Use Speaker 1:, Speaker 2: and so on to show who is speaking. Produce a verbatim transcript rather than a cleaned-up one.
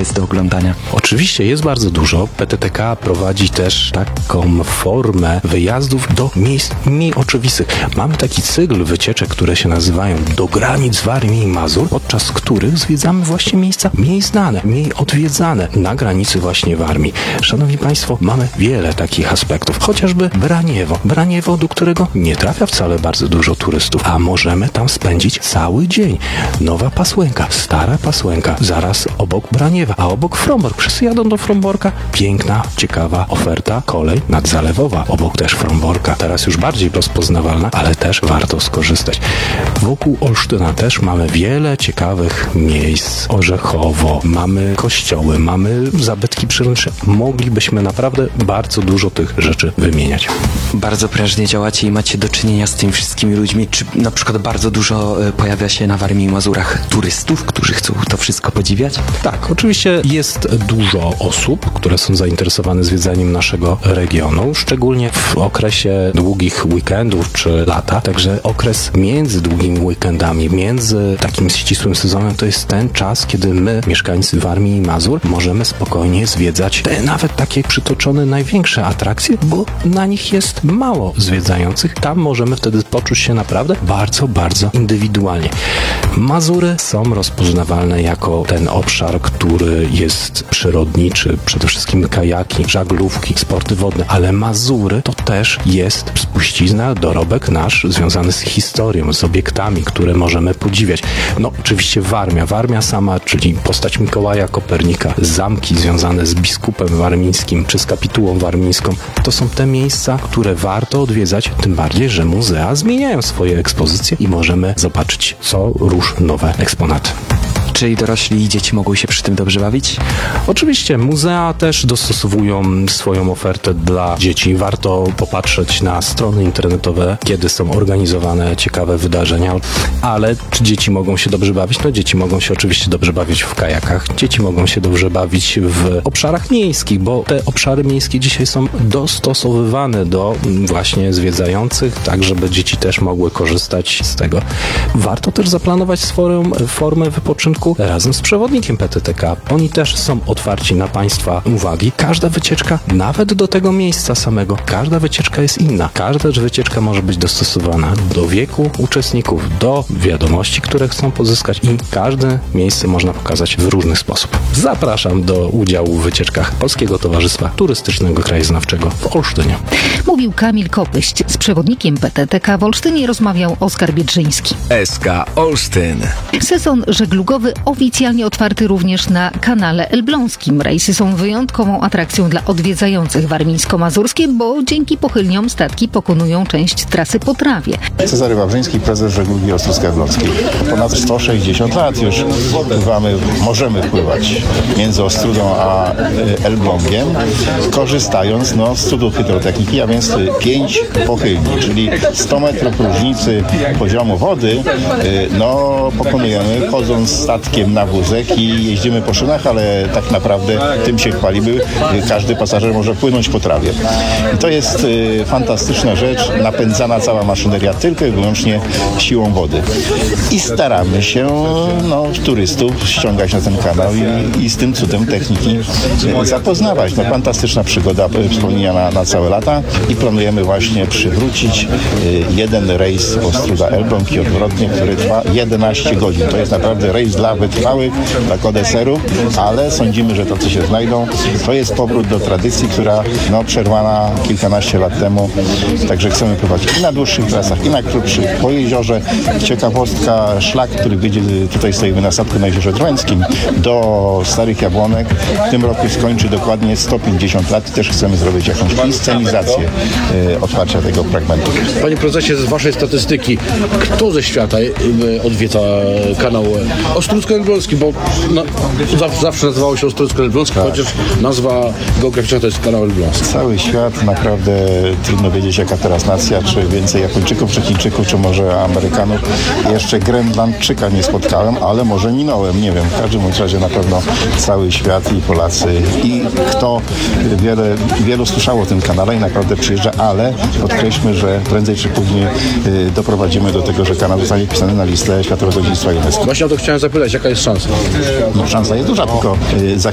Speaker 1: jest do oglądania?
Speaker 2: Oczywiście jest bardzo dużo. P T T K prowadzi też taką formę wyjazdów do miejsc mniej oczywistych. Mamy taki cykl wycieczek, które się nazywają Do granic Warmii i Mazur, podczas których zwiedzamy właśnie miejsca mniej znane, mniej odwiedzane na granicy właśnie Warmii. Szanowni Państwo, mamy wiele takich aspektów. Chociażby Braniewo. Braniewo, do którego nie trafia wcale bardzo dużo turystów, a możemy tam spędzić cały dzień. Nowa Pasłęka, Stara Pasłęka, zaraz obok Braniewa, a obok Frombork. Wszyscy jadą do Fromborka. Piękna, ciekawa oferta, kolej nadzalewowa, obok też Fromborka. Teraz już bardziej rozpoznawalna, ale też warto skorzystać. Wokół Olsztyna też mamy wiele ciekawych miejsc. Orzechowo, mamy kościoły, mamy zabytki przyręczne. Moglibyśmy naprawdę bardzo dużo tych rzeczy wymieniać.
Speaker 1: Bardzo prężnie działacie i macie do czynienia z tymi wszystkimi ludźmi. Czy na przykład bardzo dużo e, pojawia się na Warmii i Mazurach turystów, którzy chcą to wszystko podziwiać?
Speaker 2: Tak, oczywiście jest dużo osób, które są zainteresowane zwiedzaniem naszego regionu, szczególnie w okresie długich weekendów czy lata. Także okres między długimi weekendami, między takim ścisłym sezonem, to jest ten czas, kiedy my, mieszkańcy Warmii i Mazur, możemy spokojnie zwiedzać te nawet takie przytoczone największe atrakcje, bo na nich jest mało zwiedzających. Tam możemy wtedy poczuć się naprawdę bardzo, bardzo indywidualnie. Mazury są rozpoznawalne jako ten obszar, który jest przyrodniczy, przede wszystkim kajaki, żaglówki, sporty wodne, ale Mazury to też jest spuścizna, dorobek nasz związany z historią, z obiektami, które możemy podziwiać. No oczywiście Warmia. Warmia sama, czyli postać Mikołaja Kopernika, zamki związane z biskupem warmińskim czy z kapitułą warmińską, to są te miejsca, które warto odwiedzać, tym bardziej, że muzea zmieniają swoje ekspozycje i możemy zobaczyć co rusz nowe eksponaty.
Speaker 1: Czy i dorośli i dzieci mogą się przy tym dobrze bawić?
Speaker 2: Oczywiście, muzea też dostosowują swoją ofertę dla dzieci. Warto popatrzeć na strony internetowe, kiedy są organizowane ciekawe wydarzenia. Ale czy dzieci mogą się dobrze bawić? No dzieci mogą się oczywiście dobrze bawić w kajakach. Dzieci mogą się dobrze bawić w obszarach miejskich, bo te obszary miejskie dzisiaj są dostosowywane do właśnie zwiedzających, tak żeby dzieci też mogły korzystać z tego. Warto też zaplanować swoją formę wypoczynku razem z przewodnikiem P T T K. Oni też są otwarci na Państwa uwagi. Każda wycieczka, nawet do tego miejsca samego, każda wycieczka jest inna. Każda wycieczka może być dostosowana do wieku uczestników, do wiadomości, które chcą pozyskać i każde miejsce można pokazać w różny sposób. Zapraszam do udziału w wycieczkach Polskiego Towarzystwa Turystycznego Krajoznawczego w Olsztynie.
Speaker 3: Mówił Kamil Kopyść. Z przewodnikiem P T T K w Olsztynie rozmawiał Oskar Biedrzyński.
Speaker 4: S K Olsztyn.
Speaker 3: Sezon żeglugowy oficjalnie otwarty również na kanale elbląskim. Rejsy są wyjątkową atrakcją dla odwiedzających warmińsko-mazurskie, bo dzięki pochylniom statki pokonują część trasy po trawie.
Speaker 5: Cezary Wawrzyński, prezes żeglugi Ostrucka-Elbląskiej. Ponad sto sześćdziesiąt lat już pływamy, możemy pływać między Ostrudą a Elblągiem, korzystając no, z cudów hydrotechniki, a więc pięć pochylni, czyli sto metrów różnicy poziomu wody, no pokonujemy chodząc statkiem na wózek i jeździmy po szynach, ale tak naprawdę tym się chwalimy. Każdy pasażer może płynąć po trawie. I to jest y, fantastyczna rzecz, napędzana cała maszyneria tylko i wyłącznie siłą wody. I staramy się no, turystów ściągać na ten kanał i, i z tym cudem techniki y, zapoznawać. No, fantastyczna przygoda, wspomnienia na, na całe lata i planujemy właśnie przywrócić y, jeden rejs Ostruda-Elbląg i odwrotnie, który trwa jedenaście godzin. To jest naprawdę rejs dla wytrwałych, dla kodeserów, ale sądzimy, że tacy się znajdą. To jest powrót do tradycji, która no, przerwana kilkanaście lat temu. Także chcemy pływać i na dłuższych trasach, i na krótszych. Po jeziorze ciekawostka, szlak, który będzie tutaj stoimy na statku na Jeziorze Drwęckim do Starych Jabłonek. W tym roku skończy dokładnie sto pięćdziesiąt lat. Też chcemy zrobić jakąś inscenizację y, otwarcia tego fragmentu.
Speaker 6: Panie prezesie, z waszej statystyki, kto ze świata y, odwiedza kanał Ostrucko-Elbląski, bo no, zawsze, zawsze nazywało się Ostrucko-Elbląski, tak. Chociaż nazwa geograficzna to jest kanał Elbląski.
Speaker 5: Cały świat, naprawdę trudno wiedzieć, jaka teraz nacja, czy więcej Japończyków, czy Chińczyków, czy może Amerykanów. Jeszcze Grenlandczyka nie spotkałem, ale może minąłem, nie wiem. W każdym razie na pewno cały świat i Polacy i kto wiele, wielu słyszało o tym kanale i naprawdę przyjeżdża, ale podkreślmy, że prędzej czy później y, doprowadzimy do tego, że kanał zostanie wpisany na listę Światowego Dziedzictwa UNESCO.
Speaker 6: Właśnie o to chciałem zapytać, jaka jest szansa?
Speaker 5: No szansa jest duża, tylko y, za